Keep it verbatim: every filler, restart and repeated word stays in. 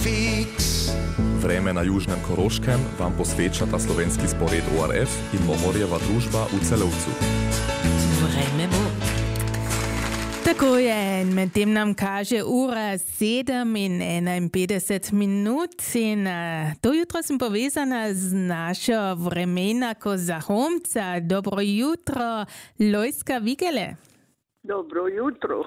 fix. Vreme na južnem Koroškem vam posvečata slovenski spored O R F in Mohorjeva družba v Celovcu. Vreme bo. Tako je, medtem nam kaže ura sedem in enainpäťdesiat minut in to jutro sem povezana z našo vremenako zahomca. Dobro jutro, Lojska Vigele. Dobro jutro.